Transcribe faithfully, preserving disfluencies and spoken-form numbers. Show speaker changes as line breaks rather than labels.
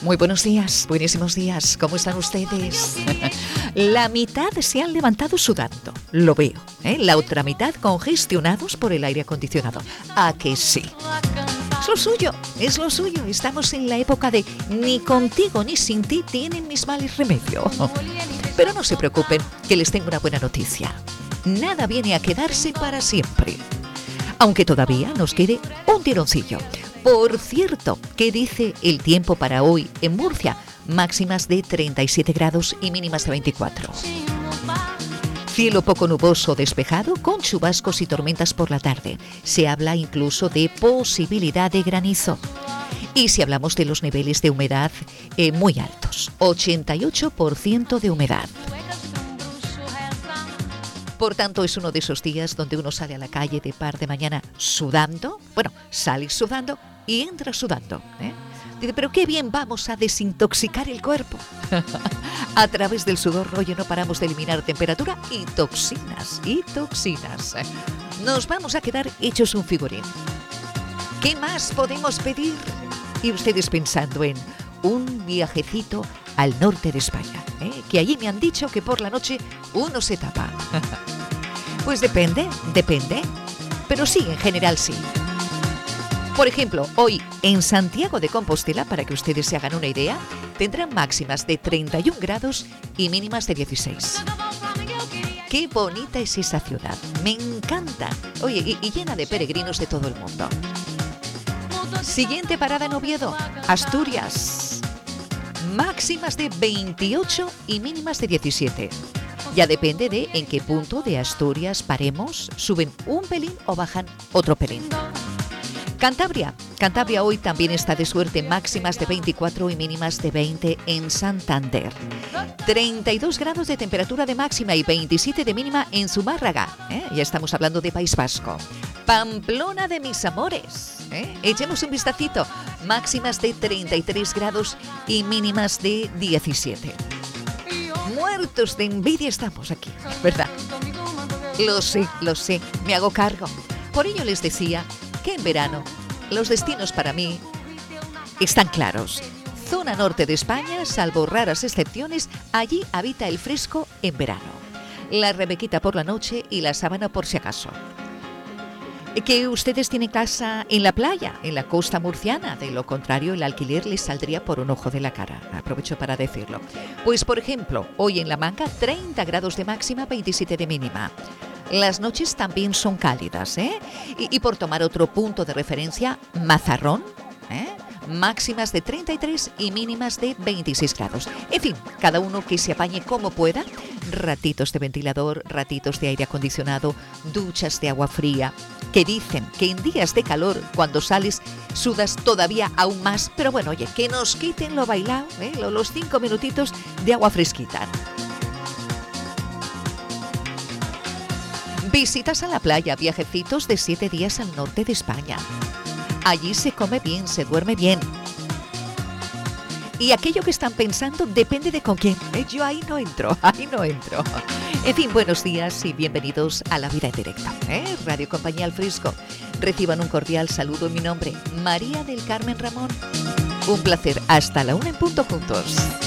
Muy buenos días, buenísimos días. ¿Cómo están ustedes? La mitad se han levantado sudando, lo veo, ¿eh? La otra mitad congestionados por el aire acondicionado. ¿A que sí? Es lo suyo, es lo suyo. Estamos en la época de ni contigo ni sin ti tienen mis males remedio. Pero no se preocupen, que les tengo una buena noticia. Nada viene a quedarse para siempre. Aunque todavía nos quede un tironcillo. Por cierto, ¿qué dice el tiempo para hoy en Murcia? Máximas de treinta y siete grados y mínimas de veinticuatro. Cielo poco nuboso despejado con chubascos y tormentas por la tarde. Se habla incluso de posibilidad de granizo. Y si hablamos de los niveles de humedad eh, muy altos, ochenta y ocho por ciento de humedad. Por tanto, es uno de esos días donde uno sale a la calle de par de mañana sudando. Bueno, sales sudando y entras sudando, ¿eh? Dice, pero qué bien vamos a desintoxicar el cuerpo. A través del sudor, oye, no paramos de eliminar temperatura y toxinas, y toxinas. Nos vamos a quedar hechos un figurín. ¿Qué más podemos pedir? Y ustedes pensando en un viajecito al norte de España, ¿eh? Que allí me han dicho que por la noche uno se tapa. Pues depende, depende, pero sí, en general sí. Por ejemplo, hoy en Santiago de Compostela, para que ustedes se hagan una idea, tendrán máximas de treinta y un grados y mínimas de dieciséis. Qué bonita es esa ciudad, me encanta. Oye, y, y llena de peregrinos de todo el mundo. Siguiente parada en Oviedo, Asturias. Máximas de veintiocho y mínimas de diecisiete. Ya depende de en qué punto de Asturias paremos, suben un pelín o bajan otro pelín. Cantabria. Cantabria hoy también está de suerte, máximas de veinticuatro y mínimas de veinte en Santander. treinta y dos grados de temperatura de máxima y veintisiete de mínima en Zumárraga. ¿eh? Ya estamos hablando de País Vasco. Pamplona de mis amores. ¿eh? Echemos un vistacito. Máximas de treinta y tres grados y mínimas de diecisiete. Muertos de envidia estamos aquí, ¿verdad? Lo sé, lo sé, me hago cargo. Por ello les decía que en verano los destinos para mí están claros. Zona norte de España, salvo raras excepciones, allí habita el fresco en verano. La rebequita por la noche y la sábana por si acaso. Que ustedes tienen casa en la playa, en la costa murciana. De lo contrario, el alquiler les saldría por un ojo de la cara. Aprovecho para decirlo. Pues, por ejemplo, hoy en La Manga, treinta grados de máxima, veintisiete de mínima. Las noches también son cálidas, ¿eh? Y, y por tomar otro punto de referencia, Mazarrón, ¿eh? Máximas de treinta y tres y mínimas de veintiséis grados. En fin, cada uno que se apañe como pueda. Ratitos de ventilador, ratitos de aire acondicionado, duchas de agua fría. Que dicen que en días de calor, cuando sales, sudas todavía aún más. Pero bueno, oye, que nos quiten lo bailado, ¿eh? Los cinco minutitos de agua fresquita. Visitas a la playa, viajecitos de siete días al norte de España. Allí se come bien, se duerme bien. Y aquello que están pensando depende de con quién. ¿eh? Yo ahí no entro, ahí no entro. En fin, buenos días y bienvenidos a La Vida en Directo. ¿eh? Radio Compañía al Fresco. Reciban un cordial saludo en mi nombre, María del Carmen Ramón. Un placer. Hasta la una en punto juntos.